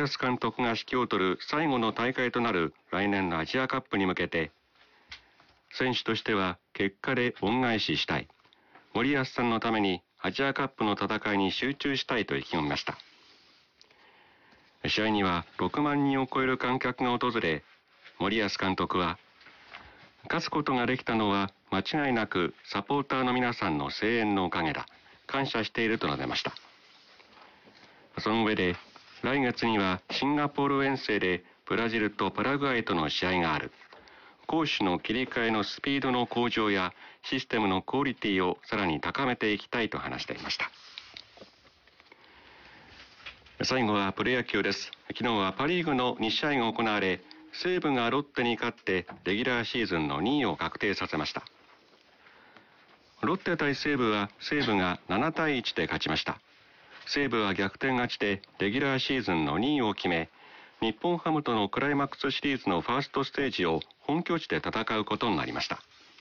保監督が指揮を執る最後の大会となる来年のアジアカップに向けて、選手としては結果で恩返ししたい。森保さんのためにアジアカップの戦いに集中したいと意気込みました。試合には6万人を超える観客が訪れ、森保監督は、勝つことができたのは間違いなくサポーターの皆さんの声援のおかげだ。感謝していると述べました。その上で、来月にはシンガポール遠征でブラジルとパラグアイとの試合がある。攻守の切り替えのスピードの向上やシステムのクオリティをさらに高めていきたいと話していました。最後はプロ野球です。昨日はパリーグの2試合が行われ、西武がロッテに勝ってレギュラーシーズンの2位を確定させました。ロッテ対西武は西武が7対1で勝ちました。西武は逆転勝ちでレギュラーシーズンの2位を決め、日本ハムとのクライマックスシリーズのファーストステージを本拠地で戦うことになりました。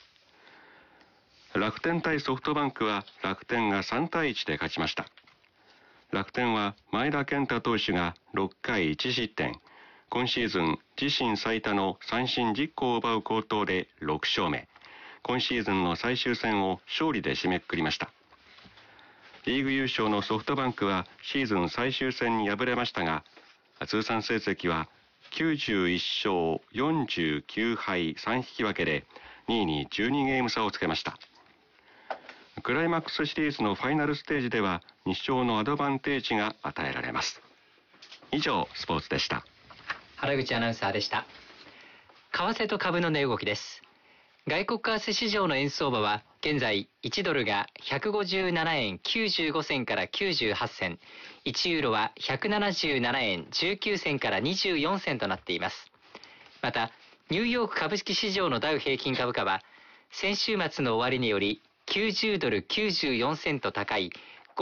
楽天対ソフトバンクは楽天が3対1で勝ちました。楽天は前田健太投手が6回1失点、今シーズン自身最多の三振10個を奪う好投で6勝目、今シーズンの最終戦を勝利で締めくくりました。リーグ優勝のソフトバンクはシーズン最終戦に敗れましたが、通算成績は91勝49敗3引き分けで2位に12ゲーム差をつけました。クライマックスシリーズのファイナルステージでは2勝のアドバンテージが与えられます。以上、スポーツでした。 原口アナウンサーでした。為替と株の値動きです。外国為替市場の円相場は現在1ドルが157円95銭から98銭、1ユーロは177円19銭から24銭となっています。また、ニューヨーク株式市場のダウ平均株価は先週末の終値より90ドル94セント高い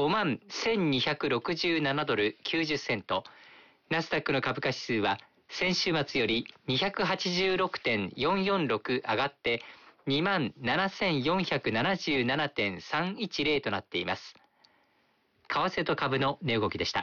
51,267ドル90セント、ナスダックの株価指数は先週末より 286.446 上がって27,477.310 となっています。為替と株の値動きでした。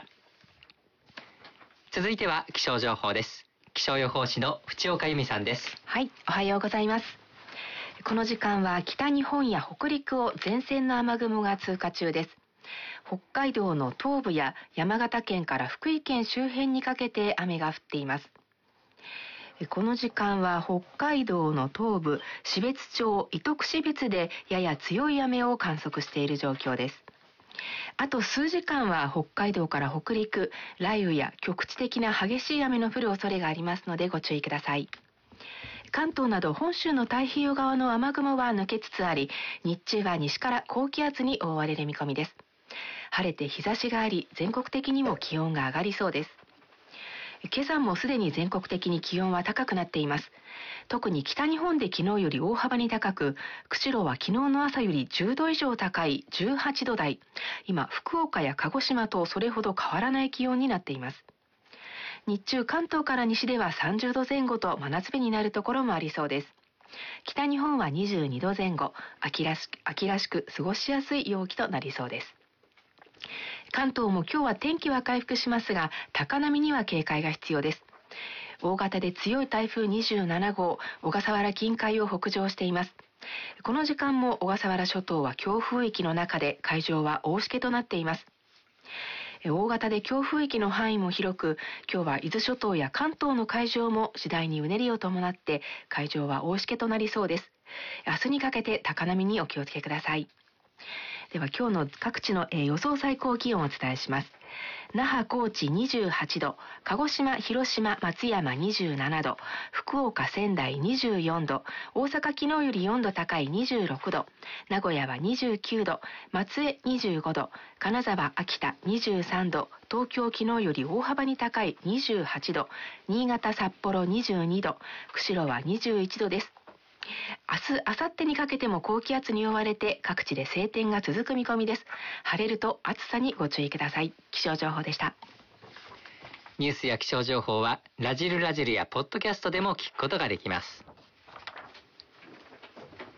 続いては気象情報です。気象予報士の淵岡由美さんです。 はい、おはようございます。この時間は北日本や北陸を前線の雨雲が通過中です。北海道の東部や山形県から福井県周辺にかけて雨が降っています。この時間は北海道の東部、標津町糸串別でやや強い雨を観測している状況です。あと数時間は北海道から北陸、雷雨や局地的な激しい雨の降る恐れがありますのでご注意ください。関東など本州の太平洋側の雨雲は抜けつつあり、日中は西から高気圧に覆われる見込みです。晴れて日差しがあり、全国的にも気温が上がりそうです。今朝もすでに全国的に気温は高くなっています。特に北日本で昨日より大幅に高く、釧路は昨日の朝より10度以上高い18度台。今、福岡や鹿児島とそれほど変わらない気温になっています。日中、関東から西では30度前後と真夏日になるところもありそうです。北日本は22度前後、秋らしく過ごしやすい陽気となりそうです。関東も今日は天気は回復しますが、高波には警戒が必要です。大型で強い台風27号、小笠原近海を北上しています。この時間も小笠原諸島は強風域の中で、海上は大しけとなっています。大型で強風域の範囲も広く、今日は伊豆諸島や関東の海上も次第にうねりを伴って海上は大しけとなりそうです。明日にかけて高波にお気をつけください。では今日の各地の予想最高気温をお伝えします。那覇、高知28度、鹿児島、広島、松山27度、福岡、仙台24度、大阪昨日より4度高い26度、名古屋は29度、松江25度、金沢、秋田23度、東京昨日より大幅に高い28度、新潟、札幌22度、釧路は21度です。明日、明後日にかけても高気圧に覆われて各地で晴天が続く見込みです。晴れると暑さにご注意ください。気象情報でした。 ニュースや気象情報はラジルやポッドキャストでも聞くことができます。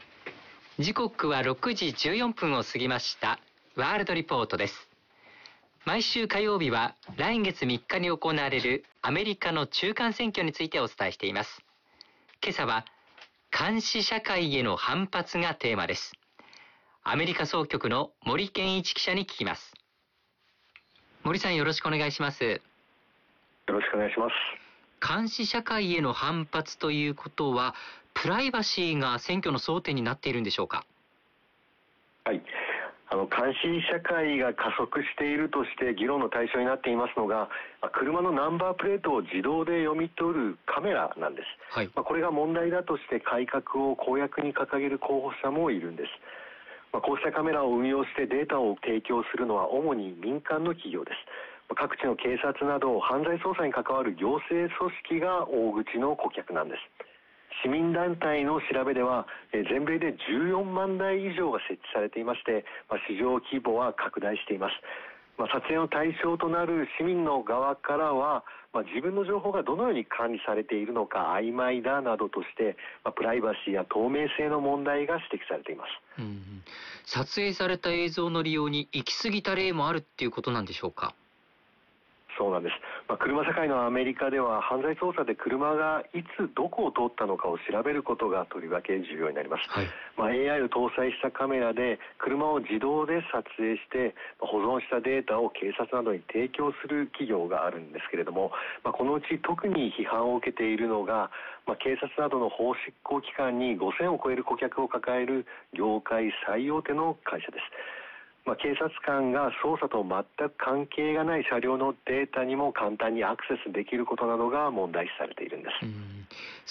時刻は6時14分を過ぎました。ワールドリポートです。 毎週火曜日は来月3日に行われるアメリカの中間選挙についてお伝えしています。今朝は監視社会への反発がテーマです。アメリカ総局の森健一記者に聞きます。森さん、よろしくお願いします。 よろしくお願いします。 監視社会への反発ということは、プライバシーが選挙の争点になっているんでしょうか。 はい、監視社会が加速しているとして議論の対象になっていますのが、車のナンバープレートを自動で読み取るカメラなんです。 はい、 これが問題だとして改革を公約に掲げる候補者もいるんです。こうしたカメラを運用してデータを提供するのは主に民間の企業です。各地の警察など犯罪捜査に関わる行政組織が大口の顧客なんです。市民団体の調べでは全米で14万台以上が設置されていまして、市場規模は拡大しています。撮影の対象となる市民の側からは、自分の情報がどのように管理されているのか曖昧だなどとして、プライバシーや透明性の問題が指摘されています。 撮影された映像の利用に行き過ぎた例もあるっていうことなんでしょうか。 そうなんです。車社会のアメリカでは犯罪捜査で車がいつどこを通ったのかを調べることがとりわけ重要になります。AI を搭載したカメラで車を自動で撮影して保存したデータを警察などに提供する企業があるんですけれども、このうち特に批判を受けているのが、警察などの法執行機関に5000を超える顧客を抱える業界最大手の会社です。警察官が捜査と全く関係がない車両のデータにも簡単にアクセスできることなどが問題視されているんです。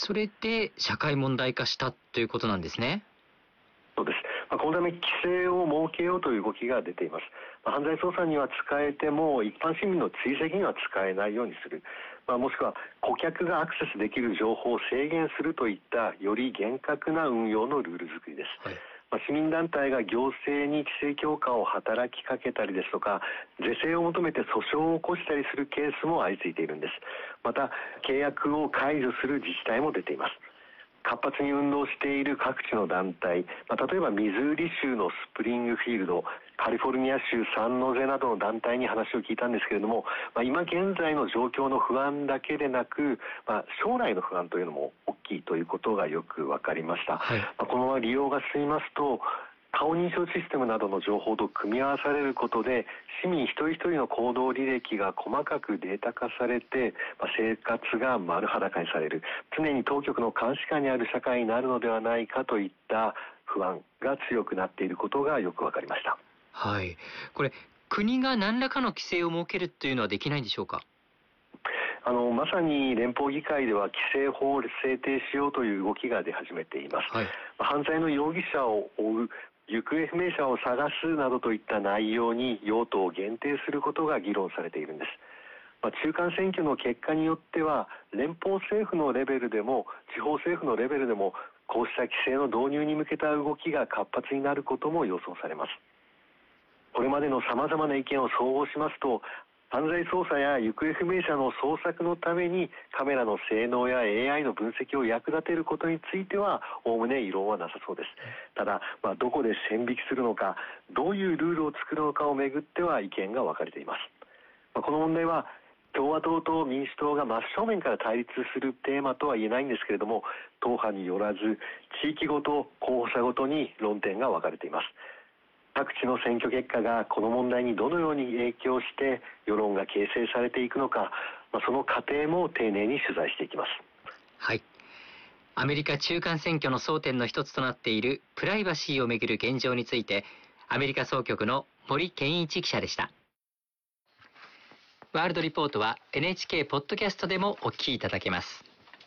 それで社会問題化したということなんですね。 そうです。このため規制を設けようという動きが出ています。犯罪捜査には使えても一般市民の追跡には使えないようにする、もしくは顧客がアクセスできる情報を制限するといったより厳格な運用のルール作りです。市民団体が行政に規制強化を働きかけたりですとか、是正を求めて訴訟を起こしたりするケースも相次いでいるんです。また契約を解除する自治体も出ています。活発に運動している各地の団体、例えばミズーリ州のスプリングフィールド、カリフォルニア州サンノゼなどの団体に話を聞いたんですけれども、今現在の状況の不安だけでなく、将来の不安というのも大きいということがよく分かりました。このまま利用が進みますと、顔認証システムなどの情報と組み合わされることで市民一人一人の行動履歴が細かくデータ化されて、生活が丸裸にされる、常に当局の監視下にある社会になるのではないかといった不安が強くなっていることがよく分かりました。 これ国が何らかの規制を設けるというのはできないんでしょうか。 まさに連邦議会では規制法を制定しようという動きが出始めています。犯罪の容疑者を追う、行方不明者を探すなどといった内容に用途を限定することが議論されているんです。中間選挙の結果によっては連邦政府のレベルでも地方政府のレベルでもこうした規制の導入に向けた動きが活発になることも予想されます。これまでのさまざまな意見を総合しますと、犯罪捜査や行方不明者の捜索のためにカメラの性能や AI の分析を役立てることについてはおおむね異論はなさそうです。ただ、どこで線引きするのか、どういうルールを作るのかをめぐっては意見が分かれています。この問題は共和党と民主党が真正面から対立するテーマとは言えないんですけれども、党派によらず地域ごと候補者ごとに論点が分かれています。各地の選挙結果がこの問題にどのように影響して世論が形成されていくのか、その過程も丁寧に取材していきます。 アメリカ中間選挙の争点の一つとなっているプライバシーをめぐる現状について、アメリカ総局の森健一記者でした。ワールドリポートは NHK ポッドキャストでもお聞きいただけます。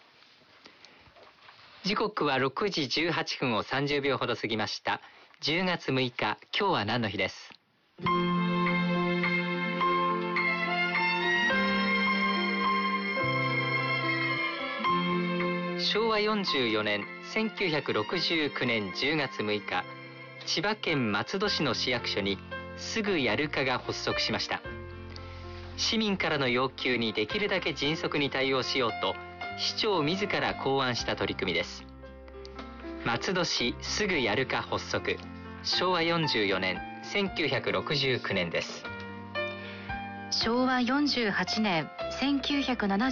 時刻は6時18分を30秒ほど過ぎました。10月6日、今日は何の日です。昭和44年1969年10月6日、千葉県松戸市の市役所にすぐやる課が発足しました。市民からの要求にできるだけ迅速に対応しようと市長自ら考案した取り組みです。松戸市すぐやる課発足、昭和44年1969年です。 昭和48年1970